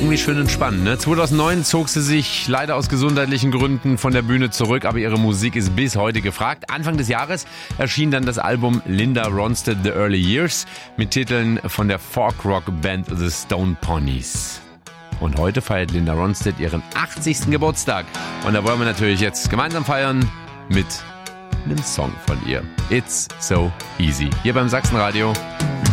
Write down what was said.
irgendwie schön entspannend. Ne? 2009 zog sie sich leider aus gesundheitlichen Gründen von der Bühne zurück, aber ihre Musik ist bis heute gefragt. Anfang des Jahres erschien dann das Album Linda Ronstadt The Early Years mit Titeln von der Folk-Rock-Band The Stone Ponies. Und heute feiert Linda Ronstadt ihren 80. Geburtstag. Und da wollen wir natürlich jetzt gemeinsam feiern mit einem Song von ihr. It's So Easy. Hier beim Sachsenradio.